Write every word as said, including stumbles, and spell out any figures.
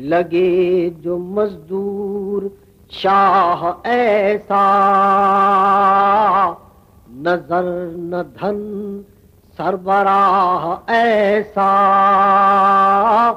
लगे जो मजदूर शाह ऐसा, नजर न धन सरबराह ऐसा,